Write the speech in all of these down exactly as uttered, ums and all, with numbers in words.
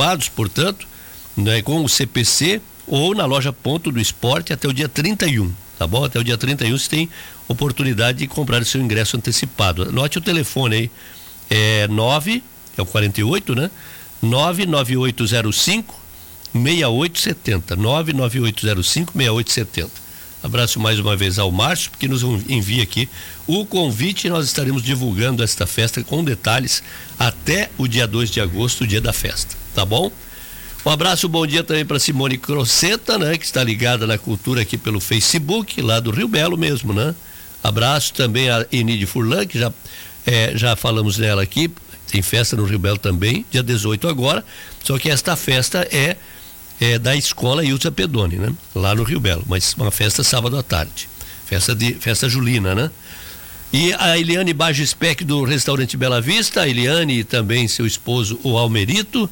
antecipados, portanto, né, com o C P C ou na loja Ponto do Esporte até o dia trinta e um, tá bom? Até o dia trinta e um você tem oportunidade de comprar o seu ingresso antecipado. Anote o telefone aí, é nove, é o quarenta e oito, né? nove nove oito zero cinco seis oito sete zero, nove nove oito zero cinco seis oito sete zero. Abraço mais uma vez ao Márcio, que nos envia aqui o convite, e nós estaremos divulgando esta festa com detalhes até o dia dois de agosto, o dia da festa, tá bom? Um abraço, bom dia também para Simone Croceta, né? Que está ligada na cultura aqui pelo Facebook, lá do Rio Belo mesmo, né? Abraço também a Enide Furlan, que já, é, já falamos nela aqui, tem festa no Rio Belo também, dia dezoito agora, só que esta festa é, é da escola Ilza Pedoni, né? Lá no Rio Belo, mas uma festa sábado à tarde, festa, de, festa julina, né? E a Eliane Bagispeck do restaurante Bela Vista, a Eliane e também seu esposo, o Almerito,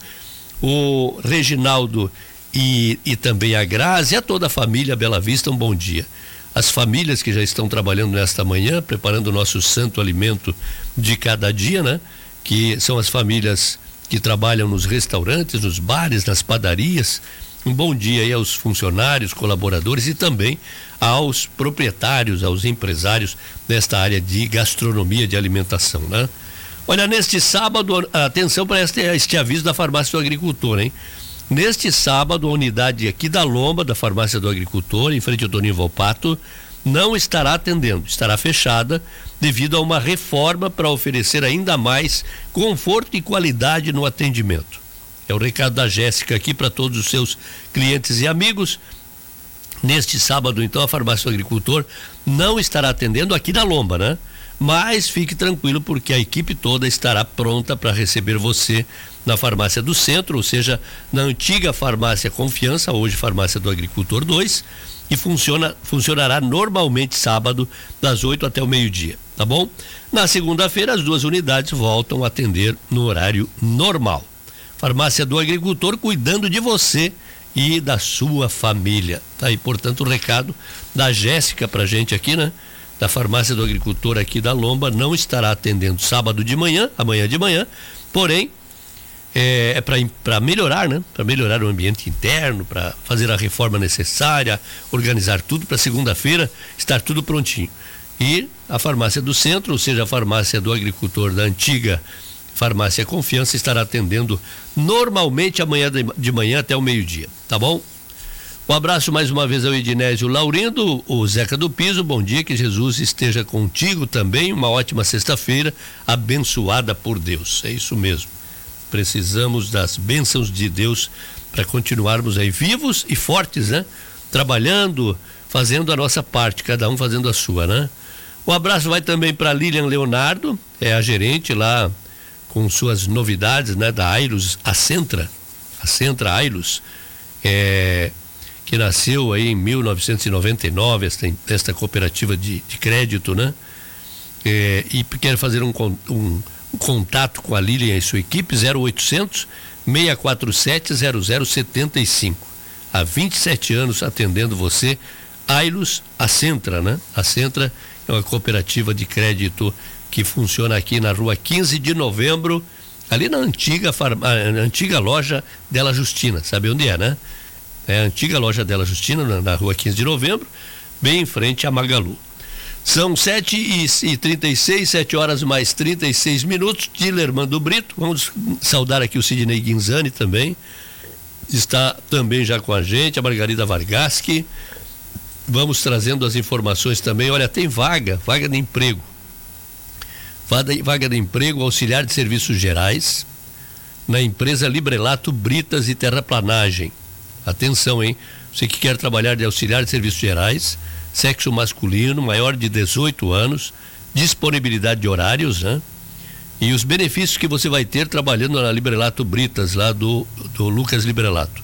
o Reginaldo e, e também a Grazi, e a toda a família Bela Vista, um bom dia. As famílias que já estão trabalhando nesta manhã, preparando o nosso santo alimento de cada dia, né? Que são as famílias que trabalham nos restaurantes, nos bares, nas padarias. Um bom dia aí aos funcionários, colaboradores e também aos proprietários, aos empresários desta área de gastronomia, de alimentação, né? Olha, neste sábado, atenção para este, este aviso da Farmácia do Agricultor, hein? Neste sábado, a unidade aqui da Lomba, da Farmácia do Agricultor, em frente ao Toninho Volpato, não estará atendendo, estará fechada devido a uma reforma para oferecer ainda mais conforto e qualidade no atendimento. É o recado da Jéssica aqui para todos os seus clientes e amigos. Neste sábado, então, a Farmácia do Agricultor não estará atendendo aqui na Lomba, né? Mas fique tranquilo, porque a equipe toda estará pronta para receber você na Farmácia do Centro, ou seja, na antiga Farmácia Confiança, hoje Farmácia do Agricultor dois, e funciona, funcionará normalmente sábado, das oito até o meio-dia, tá bom? Na segunda-feira, as duas unidades voltam a atender no horário normal. Farmácia do Agricultor cuidando de você e da sua família. Tá aí, portanto, o recado da Jéssica pra gente aqui, né? Da Farmácia do Agricultor aqui da Lomba, não estará atendendo sábado de manhã, amanhã de manhã, porém é, é para melhorar, né? Para melhorar o ambiente interno, para fazer a reforma necessária, organizar tudo para segunda-feira estar tudo prontinho. E a Farmácia do Centro, ou seja, a Farmácia do Agricultor da antiga Farmácia Confiança, estará atendendo normalmente amanhã de, de manhã até o meio-dia, tá bom? Um abraço mais uma vez ao Edinésio Laurindo, o Zeca do Piso, bom dia, que Jesus esteja contigo também, uma ótima sexta-feira, abençoada por Deus, é isso mesmo, precisamos das bênçãos de Deus para continuarmos aí vivos e fortes, né? Trabalhando, fazendo a nossa parte, cada um fazendo a sua, né? Um abraço vai também para Lilian Leonardo, é a gerente lá com suas novidades, né? Da Ailus, a Centra, a Centra Ailus, é... que nasceu aí em mil novecentos e noventa e nove, esta, esta cooperativa de, de crédito, né? É, e quer fazer um, um, um contato com a Lilian e sua equipe, zero oitocentos, seis quatro sete, zero zero sete cinco. Há vinte e sete anos atendendo você, Ailus, a Centra, né? A Centra é uma cooperativa de crédito que funciona aqui na rua quinze de novembro, ali na antiga, farma, na antiga loja Della Justina, sabe onde é, né? É a antiga loja Della Justina, na, na rua quinze de novembro, bem em frente a Magalu. São sete e trinta e seis, sete horas mais trinta e seis minutos. Dilermando Brito, vamos saudar aqui o Sidney Guinzani também, está também já com a gente, a Margarida Vargaschi. Vamos trazendo as informações também. Olha, tem vaga, vaga de emprego. Vaga, vaga de emprego, auxiliar de serviços gerais, na empresa Librelato Britas e Terraplanagem. Atenção, hein? Você que quer trabalhar de auxiliar de serviços gerais, sexo masculino, maior de dezoito anos, disponibilidade de horários, né? E os benefícios que você vai ter trabalhando na Librelato Britas, lá do, do Lucas Librelato.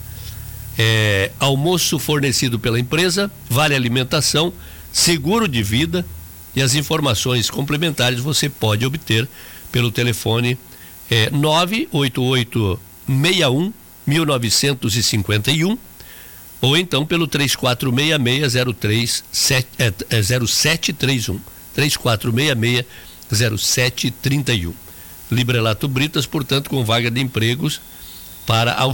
É, almoço fornecido pela empresa, vale alimentação, seguro de vida, e as informações complementares você pode obter pelo telefone é, nove oito oito seis um nove cinco um ou então pelo três quatro seis seis zero três sete, é, é zero sete três um, três quatro seis seis zero sete três um. Librelato Britas, portanto, com vaga de empregos para auxiliar